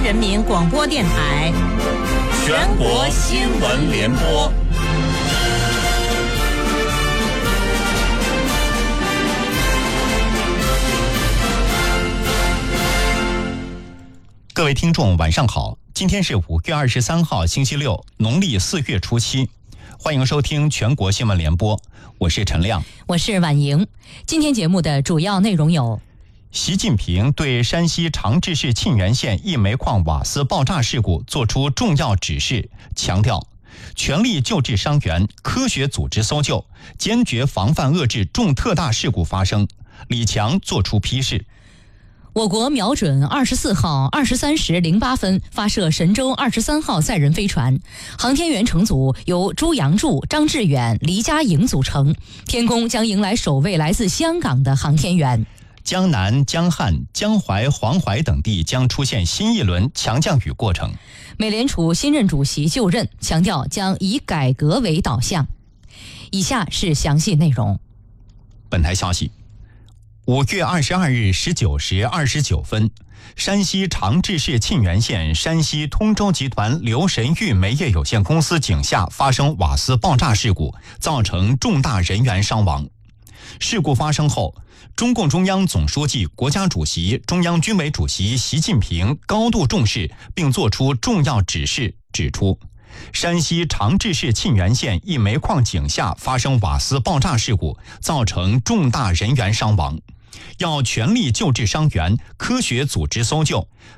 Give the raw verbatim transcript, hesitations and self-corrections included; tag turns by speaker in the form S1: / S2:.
S1: 人民广播电台全国新闻联播。
S2: 各位听众晚上好，今天是五月二十三号星期六，农历四月初七，欢迎收听全国新闻联播，我是陈亮，
S1: 我是婉莹。今天节目的主要内容有：
S2: 习近平对山西长治市沁源县一煤矿瓦斯爆炸事故作出重要指示，强调全力救治伤员，科学组织搜救，坚决防范遏制重特大事故发生。李强作出批示。
S1: 我国瞄准二十四号二十三时零八分发射神舟二十三号载人飞船，航天员乘组由朱杨柱、张志远、黎佳颖组成，天宫将迎来首位来自香港的航天员。
S2: 江南、江汉、江淮、黄淮等地将出现新一轮强降雨过程。
S1: 美联储新任主席就任，强调将以改革为导向。以下是详细内容。
S2: 本台消息，五月二十二日十九时二十九分，山西长治市沁源县山西通州集团刘神玉煤业有限公司井下发生瓦斯爆炸事故，造成重大人员伤亡。事故发生后，中共中央总书记、国家主席、中央军委主席习近平高度重视，并作出重要指示，指出山西长治市沁源县一煤矿井下发生瓦斯爆炸事故，造成重大人员伤亡，要全力救治伤员，科学组织搜救，